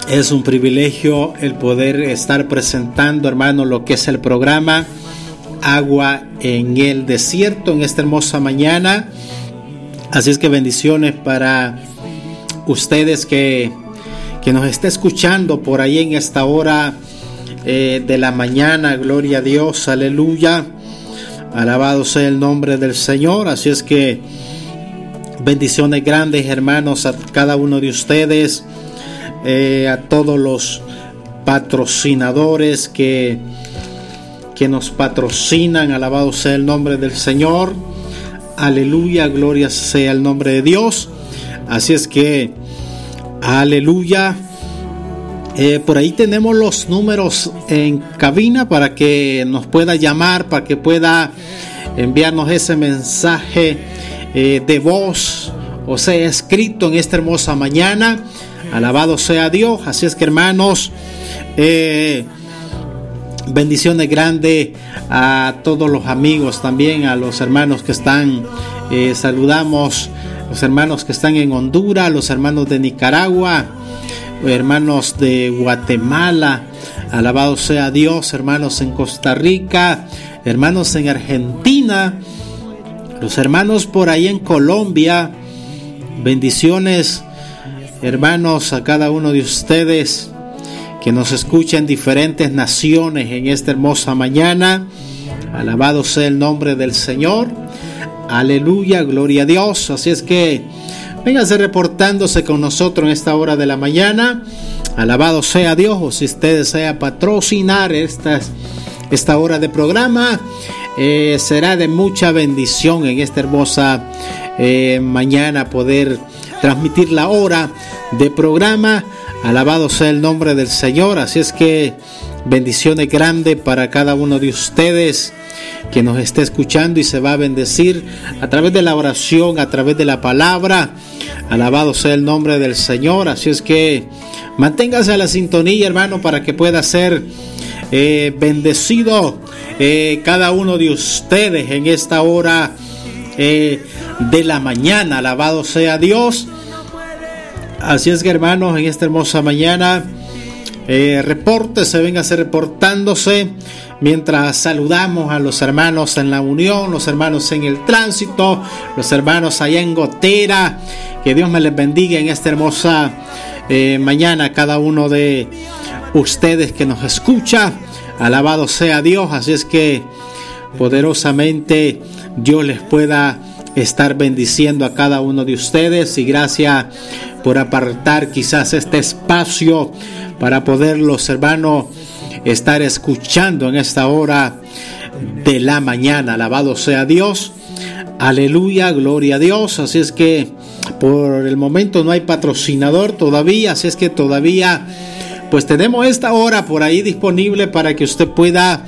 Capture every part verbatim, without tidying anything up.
Es un privilegio el poder estar presentando, hermanos, lo que es el programa Agua en el Desierto en esta hermosa mañana. Así es que bendiciones para ustedes que, que nos está escuchando por ahí en esta hora eh, de la mañana. Gloria a Dios, aleluya. Alabado sea el nombre del Señor. Así es que bendiciones grandes, hermanos, a cada uno de ustedes. Eh, a todos los patrocinadores que, que nos patrocinan, alabado sea el nombre del Señor, aleluya, gloria sea el nombre de Dios. Así es que, aleluya, eh, por ahí tenemos los números en cabina para que nos pueda llamar, para que pueda enviarnos ese mensaje eh, de voz, o sea, escrito en esta hermosa mañana. Alabado sea Dios. Así es que, hermanos, eh, bendiciones grandes a todos los amigos, también a los hermanos que están, eh, saludamos los hermanos que están en Honduras, los hermanos de Nicaragua, hermanos de Guatemala, alabado sea Dios, hermanos en Costa Rica, hermanos en Argentina, los hermanos por ahí en Colombia. Bendiciones, hermanos, a cada uno de ustedes que nos escuchan en diferentes naciones en esta hermosa mañana. Alabado sea el nombre del Señor. Aleluya, gloria a Dios. Así es que vénganse reportándose con nosotros en esta hora de la mañana. Alabado sea Dios. O si usted desea patrocinar esta, esta hora de programa, eh, será de mucha bendición en esta hermosa eh, mañana poder transmitir la hora de programa. Alabado sea el nombre del Señor. Así es que bendiciones grandes para cada uno de ustedes que nos esté escuchando y se va a bendecir a través de la oración, a través de la palabra. Alabado sea el nombre del Señor. Así es que manténgase a la sintonía, hermano, para que pueda ser eh, bendecido eh, cada uno de ustedes en esta hora eh, de la mañana. Alabado sea Dios. Así es que, hermanos, en esta hermosa mañana, eh, repórtese, véngase reportándose, mientras saludamos a los hermanos en la unión, los hermanos en el tránsito, los hermanos allá en Gotera. Que Dios me les bendiga en esta hermosa eh, mañana, cada uno de ustedes que nos escucha. Alabado sea Dios. Así es que poderosamente Dios les pueda estar bendiciendo a cada uno de ustedes, y gracias por apartar quizás este espacio para poder los hermanos estar escuchando en esta hora de la mañana. Alabado sea Dios, aleluya, gloria a Dios. Así es que por el momento no hay patrocinador todavía, así es que todavía pues tenemos esta hora por ahí disponible para que usted pueda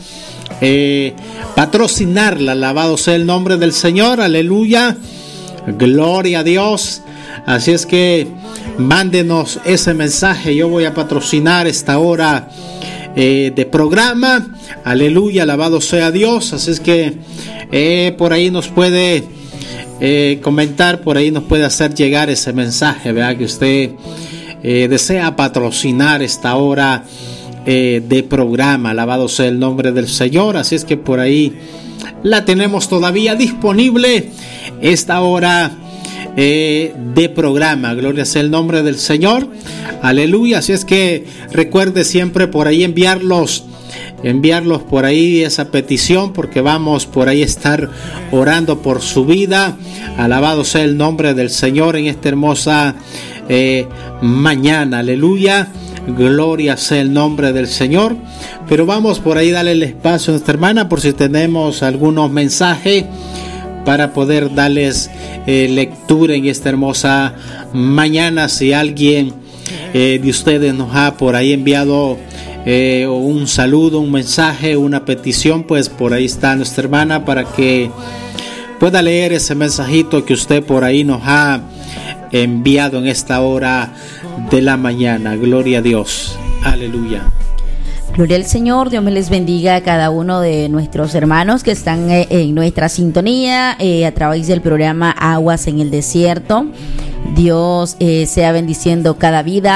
Eh, patrocinarla. Alabado sea el nombre del Señor, aleluya, gloria a Dios. Así es que mándenos ese mensaje. Yo voy a patrocinar esta hora eh, de programa, aleluya, alabado sea Dios. Así es que eh, por ahí nos puede eh, comentar, por ahí nos puede hacer llegar ese mensaje, ¿verdad? Que usted eh, desea patrocinar esta hora Eh, de programa. Alabado sea el nombre del Señor. Así es que por ahí la tenemos todavía disponible esta hora eh, de programa. Gloria sea el nombre del Señor, aleluya. Así es que recuerde siempre por ahí enviarlos enviarlos por ahí esa petición, porque vamos por ahí a estar orando por su vida. Alabado sea el nombre del Señor en esta hermosa eh, mañana, aleluya. Gloria sea el nombre del Señor. Pero vamos por ahí darle el espacio a nuestra hermana por si tenemos algunos mensajes para poder darles eh, lectura en esta hermosa mañana. Si alguien eh, de ustedes nos ha por ahí enviado eh, un saludo, un mensaje, una petición, pues por ahí está nuestra hermana para que pueda leer ese mensajito que usted por ahí nos ha enviado en esta hora de la mañana. Gloria a Dios, aleluya. Gloria al Señor. Dios me les bendiga a cada uno de nuestros hermanos que están eh, en nuestra sintonía eh, a través del programa Aguas en el Desierto. Dios eh, sea bendiciendo cada vida,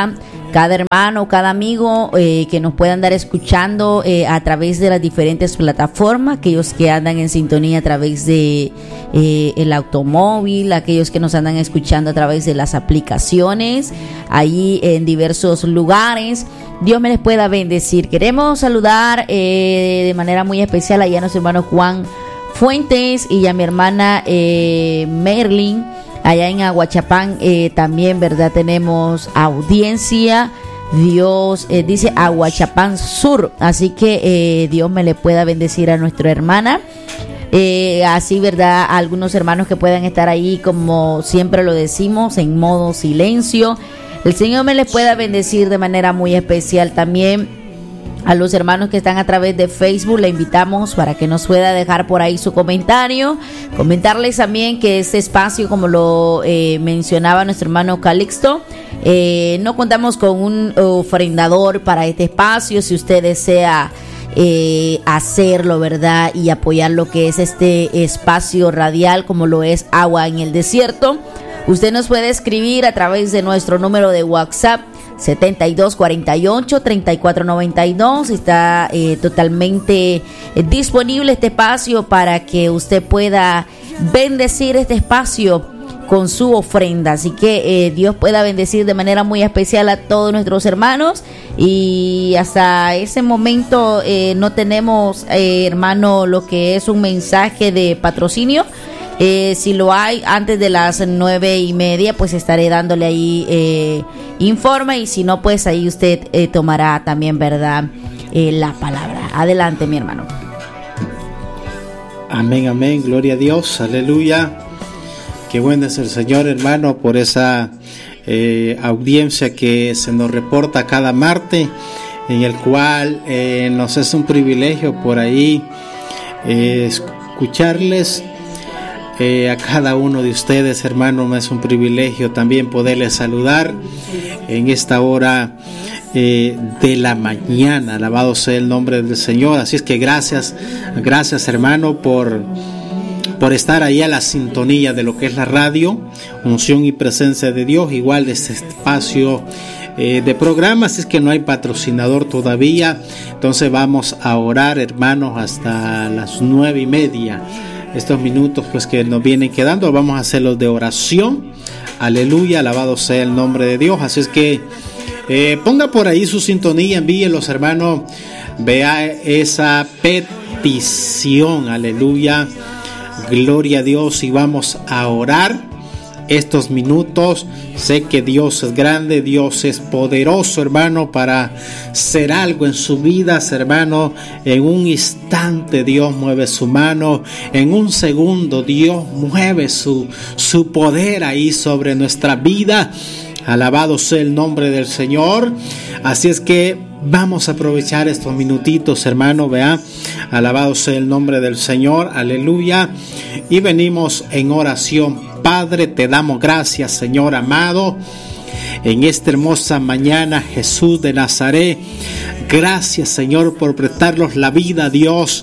cada hermano, cada amigo eh, que nos puedan andar escuchando eh, a través de las diferentes plataformas, aquellos que andan en sintonía a través de eh, el automóvil, aquellos que nos andan escuchando a través de las aplicaciones, ahí en diversos lugares. Dios me les pueda bendecir. Queremos saludar eh, de manera muy especial allá a nuestro hermano Juan Fuentes y a mi hermana eh, Merlin. Allá en Aguachapán eh, también, ¿verdad? Tenemos audiencia. Dios eh, dice Aguachapán Sur. Así que eh, Dios me le pueda bendecir a nuestra hermana. Eh, así, ¿verdad? A algunos hermanos que puedan estar ahí, como siempre lo decimos, en modo silencio. El Señor me les pueda bendecir de manera muy especial también. A los hermanos que están a través de Facebook, le invitamos para que nos pueda dejar por ahí su comentario. Comentarles también que este espacio, como lo eh, mencionaba nuestro hermano Calixto, eh, no contamos con un ofrendador para este espacio. Si usted desea eh, hacerlo, ¿verdad? Y apoyar lo que es este espacio radial, como lo es Agua en el Desierto, usted nos puede escribir a través de nuestro número de WhatsApp setenta y dos cuarenta y ocho treinta y cuatro noventa y dos. Está eh, totalmente eh, disponible este espacio para que usted pueda bendecir este espacio con su ofrenda. Así que eh, Dios pueda bendecir de manera muy especial a todos nuestros hermanos. Y hasta ese momento eh, no tenemos, eh, hermano, lo que es un mensaje de patrocinio. Eh, si lo hay antes de las nueve y media, pues estaré dándole ahí eh, informe, y si no, pues ahí usted eh, tomará también, ¿verdad? Eh, la palabra. Adelante, mi hermano. Amén, amén, gloria a Dios, aleluya. Qué bueno es el Señor, hermano, por esa eh, audiencia que se nos reporta cada martes, en el cual eh, nos es un privilegio por ahí eh, escucharles. Eh, a cada uno de ustedes, hermano, es un privilegio también poderles saludar en esta hora eh, de la mañana. Alabado sea el nombre del Señor. Así es que gracias, gracias, hermano, por, por estar ahí a la sintonía de lo que es la radio, unción y presencia de Dios, igual de este espacio eh, de programas. Es que no hay patrocinador todavía, entonces vamos a orar, hermanos, hasta las nueve y media. Estos minutos pues que nos vienen quedando, vamos a hacerlos de oración. Aleluya, alabado sea el nombre de Dios. Así es que eh, ponga por ahí su sintonía, envíe los hermanos, vea esa petición. Aleluya, gloria a Dios, y vamos a orar estos minutos. Sé que Dios es grande, Dios es poderoso, hermano, para hacer algo en su vida, hermano. En un instante Dios mueve su mano, en un segundo Dios mueve su, su poder ahí sobre nuestra vida. Alabado sea el nombre del Señor. Así es que vamos a aprovechar estos minutitos, hermano, vea. Alabado sea el nombre del Señor, aleluya. Y venimos en oración. Padre, te damos gracias, Señor amado, en esta hermosa mañana, Jesús de Nazaret. Gracias, Señor, por prestarnos la vida, Dios,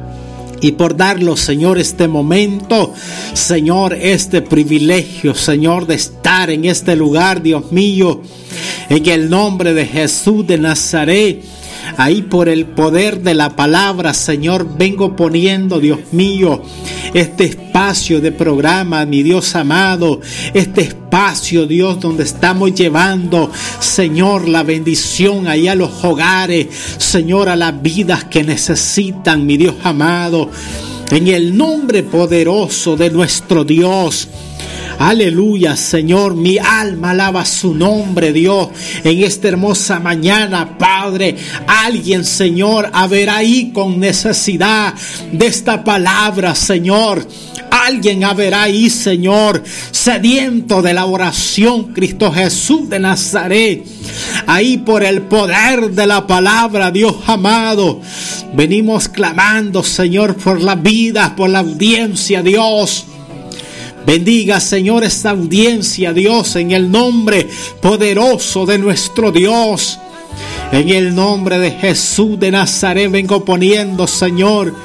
y por darnos, Señor, este momento, Señor, este privilegio, Señor, de estar en este lugar, Dios mío, en el nombre de Jesús de Nazaret. Ahí por el poder de la palabra, Señor, vengo poniendo, Dios mío, este espacio de programa, mi Dios amado, este espacio, Dios, donde estamos llevando, Señor, la bendición ahí a los hogares, Señor, a las vidas que necesitan, mi Dios amado, en el nombre poderoso de nuestro Dios. Aleluya, Señor, mi alma alaba su nombre, Dios, en esta hermosa mañana, Padre. Alguien, Señor, a ver ahí con necesidad de esta palabra, Señor. Alguien a ver ahí, Señor, sediento de la oración, Cristo Jesús de Nazaret. Ahí por el poder de la palabra, Dios amado, venimos clamando, Señor, por la vida, por la audiencia, Dios. Bendiga, Señor, esta audiencia, Dios, en el nombre poderoso de nuestro Dios. En el nombre de Jesús de Nazaret vengo poniendo, Señor,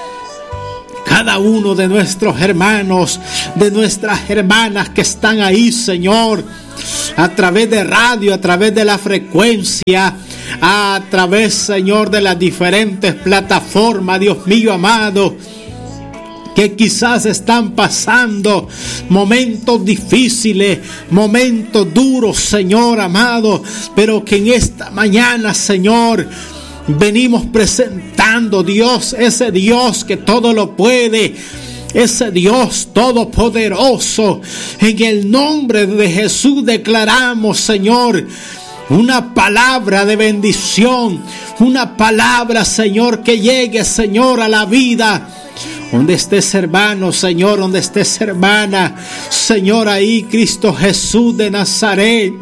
cada uno de nuestros hermanos, de nuestras hermanas que están ahí, Señor. a través de radio, a través de la frecuencia, a través, Señor, de las diferentes plataformas, Dios mío amado, que quizás están pasando momentos difíciles, momentos duros, Señor amado, pero que en esta mañana, Señor, venimos presentando, Dios, ese Dios que todo lo puede, ese Dios todopoderoso. En el nombre de Jesús declaramos, Señor, una palabra de bendición, una palabra, Señor, que llegue, Señor, a la vida. Donde estés, hermano, Señor, donde estés, hermana, Señor, ahí Cristo Jesús de Nazaret.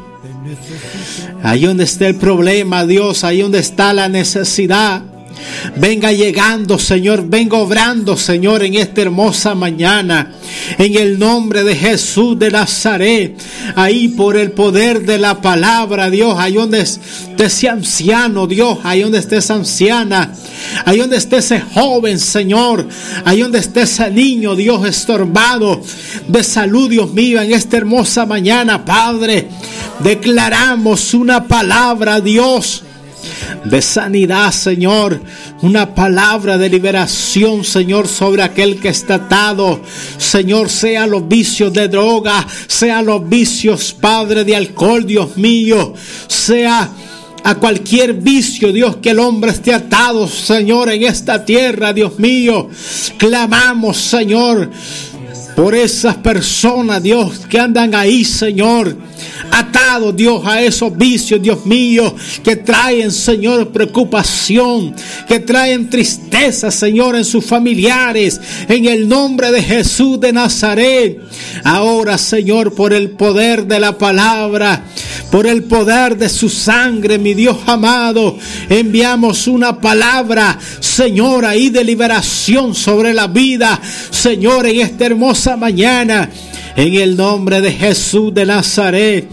Ahí donde esté el problema, Dios, ahí donde está la necesidad, venga llegando, Señor, venga obrando, Señor, en esta hermosa mañana, en el nombre de Jesús de Nazaret. Ahí por el poder de la palabra, Dios, ahí donde esté ese anciano, Dios, ahí donde esté esa anciana, ahí donde esté ese joven, Señor, ahí donde esté ese niño, Dios, estorbado de salud, Dios mío, en esta hermosa mañana, Padre, declaramos una palabra, Dios, de sanidad, Señor, una palabra de liberación, Señor, sobre aquel que está atado, Señor, sea los vicios de droga, sea los vicios, Padre, de alcohol, Dios mío, sea a cualquier vicio, Dios, que el hombre esté atado, Señor, en esta tierra, Dios mío. Clamamos, Señor, por esas personas, Dios, que andan ahí, Señor, atados, Dios, a esos vicios, Dios mío, que traen, Señor, preocupación, que traen tristeza, Señor, en sus familiares, en el nombre de Jesús de Nazaret. Ahora, Señor, por el poder de la palabra, por el poder de su sangre, mi Dios amado, enviamos una palabra, Señor, ahí de liberación sobre la vida, Señor, en esta hermosa mañana, en el nombre de Jesús de Nazaret.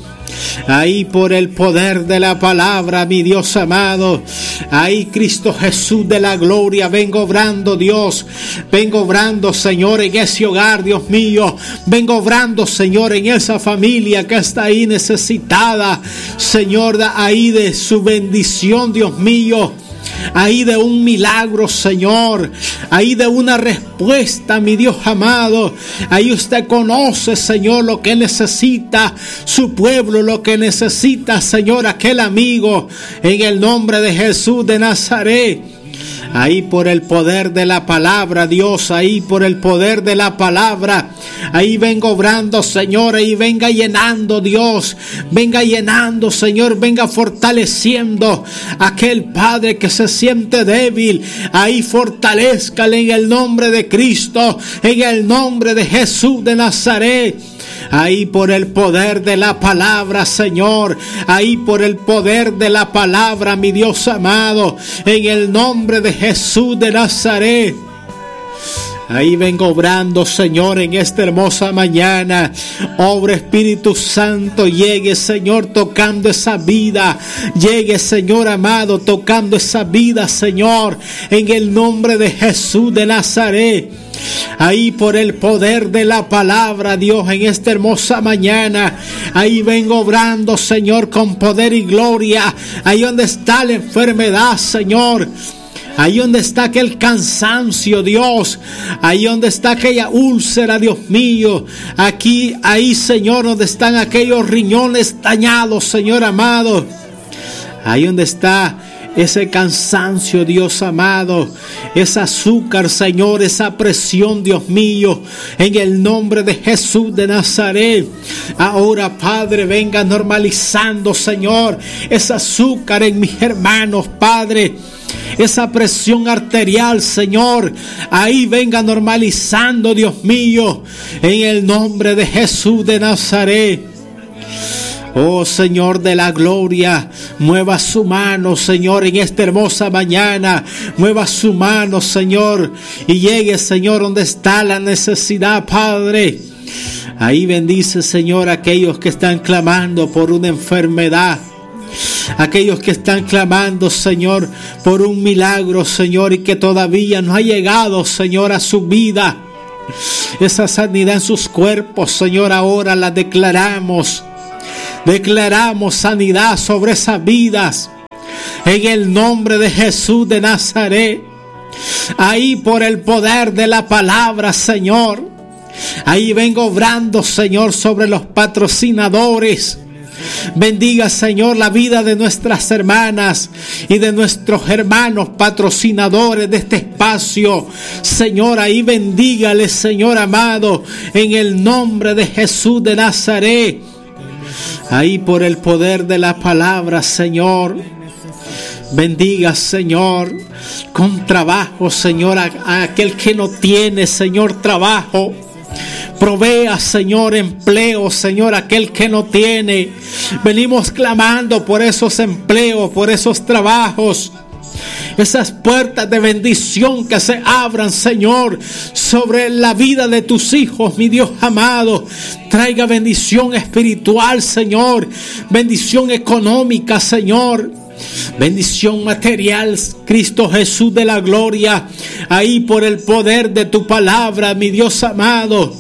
Ahí por el poder de la palabra, mi Dios amado, ahí Cristo Jesús de la gloria, vengo obrando, Dios, vengo obrando, Señor, en ese hogar, Dios mío, vengo obrando, Señor, en esa familia que está ahí necesitada, Señor, ahí de su bendición, Dios mío, ahí de un milagro, Señor, ahí de una respuesta, mi Dios amado. Ahí usted conoce, Señor, lo que necesita su pueblo, lo que necesita, Señor, aquel amigo, en el nombre de Jesús de Nazaret. Ahí por el poder de la palabra, Dios, ahí por el poder de la palabra, ahí vengo obrando, Señor, ahí venga llenando, Dios, venga llenando, Señor, venga fortaleciendo aquel Padre que se siente débil, ahí fortalezcale en el nombre de Cristo, en el nombre de Jesús de Nazaret. Ahí por el poder de la palabra, Señor, ahí por el poder de la palabra, mi Dios amado, en el nombre de Jesús de Nazaret. Ahí vengo obrando, Señor, en esta hermosa mañana. Obra Espíritu Santo, llegue, Señor, tocando esa vida. Llegue, Señor amado, tocando esa vida, Señor, en el nombre de Jesús de Nazaret. Ahí por el poder de la palabra, Dios, en esta hermosa mañana, ahí vengo obrando, Señor, con poder y gloria. Ahí donde está la enfermedad, Señor, ahí donde está aquel cansancio, Dios, ahí donde está aquella úlcera, Dios mío, aquí, ahí, Señor, donde están aquellos riñones dañados, Señor amado, ahí donde está ese cansancio, Dios amado, ese azúcar, Señor, esa presión, Dios mío, en el nombre de Jesús de Nazaret. Ahora, Padre, venga normalizando, Señor, ese azúcar en mis hermanos, Padre, esa presión arterial, Señor, ahí venga normalizando, Dios mío, en el nombre de Jesús de Nazaret. Oh Señor de la gloria, mueva su mano, Señor, en esta hermosa mañana. Mueva su mano, Señor, y llegue, Señor, donde está la necesidad, Padre. Ahí bendice, Señor, a aquellos que están clamando por una enfermedad. Aquellos que están clamando, Señor, por un milagro, Señor, y que todavía no ha llegado, Señor, a su vida. Esa sanidad en sus cuerpos, Señor, ahora la declaramos. Declaramos sanidad sobre esas vidas. En el nombre de Jesús de Nazaret. Ahí por el poder de la palabra, Señor. Ahí vengo obrando, Señor, sobre los patrocinadores. Bendiga, Señor, la vida de nuestras hermanas y de nuestros hermanos patrocinadores de este espacio. Señor, ahí bendígales, Señor amado, en el nombre de Jesús de Nazaret. Ahí por el poder de la palabra, Señor. Bendiga, Señor, con trabajo, Señor, a, a aquel que no tiene, Señor, trabajo. Provea, Señor, empleo, Señor, aquel que no tiene. Venimos clamando por esos empleos, por esos trabajos. Esas puertas de bendición que se abran, Señor, sobre la vida de tus hijos, mi Dios amado. Traiga bendición espiritual, Señor. Bendición económica, Señor. Bendición material, Cristo Jesús de la gloria. Ahí por el poder de tu palabra, mi Dios amado.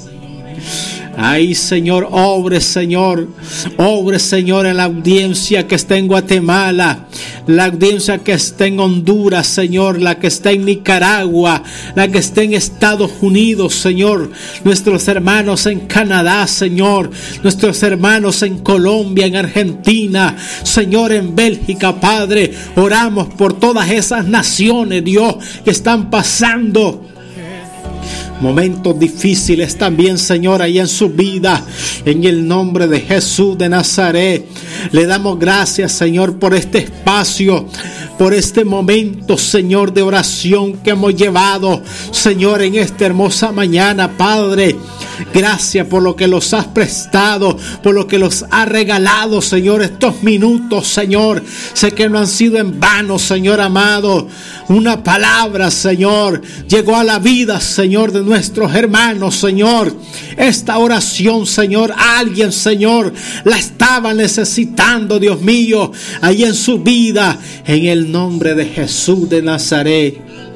Ay, Señor, obre, Señor, obre, Señor, en la audiencia que está en Guatemala, la audiencia que está en Honduras, Señor, la que está en Nicaragua, la que está en Estados Unidos, Señor, nuestros hermanos en Canadá, Señor, nuestros hermanos en Colombia, en Argentina, Señor, en Bélgica, Padre, oramos por todas esas naciones, Dios, que están pasando momentos difíciles también, Señor, ahí en su vida. En el nombre de Jesús de Nazaret, le damos gracias, Señor, por este espacio, por este momento, Señor, de oración que hemos llevado, Señor, en esta hermosa mañana, Padre. Gracias por lo que los has prestado, por lo que los has regalado, Señor, estos minutos, Señor. Sé que no han sido en vano, Señor amado. Una palabra, Señor, llegó a la vida, Señor, de nuestros hermanos, Señor. Esta oración, Señor, alguien, Señor, la estaba necesitando, Dios mío, ahí en su vida, en el nombre de Jesús de Nazaret.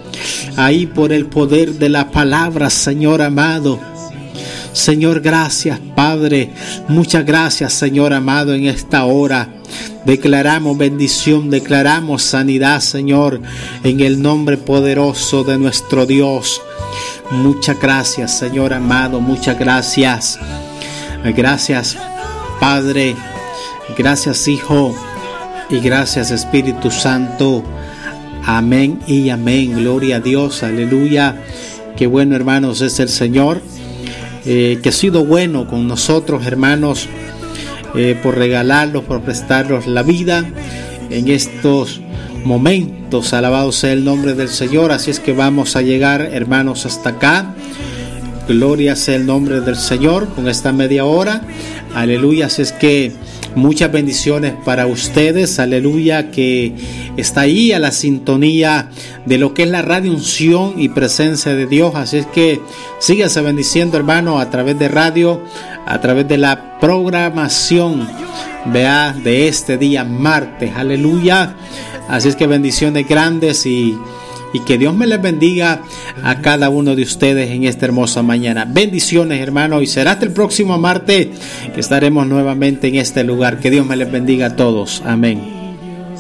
Ahí por el poder de la palabra, Señor amado. Señor, gracias, Padre. Muchas gracias, Señor amado, en esta hora. Declaramos bendición, declaramos sanidad, Señor, en el nombre poderoso de nuestro Dios. Muchas gracias, Señor amado, muchas gracias. Gracias, Padre. Gracias, Hijo. Y gracias, Espíritu Santo. Amén y amén. Gloria a Dios. Aleluya. Qué bueno, hermanos, es el Señor. Eh, que ha sido bueno con nosotros, hermanos, eh, por regalarlos, por prestarnos la vida en estos momentos. Alabado sea el nombre del Señor. Así es que vamos a llegar, hermanos, hasta acá. Gloria sea el nombre del Señor con esta media hora. Aleluya. Así es que muchas bendiciones para ustedes. Aleluya, que está ahí a la sintonía de lo que es la radio unción y presencia de Dios. Así es que síganse bendiciendo, hermano, a través de radio, a través de la programación, vea, de este día martes. Aleluya. Así es que bendiciones grandes y Y que Dios me les bendiga a cada uno de ustedes en esta hermosa mañana. Bendiciones, hermano. Y será hasta el próximo martes que estaremos nuevamente en este lugar. Que Dios me les bendiga a todos. Amén.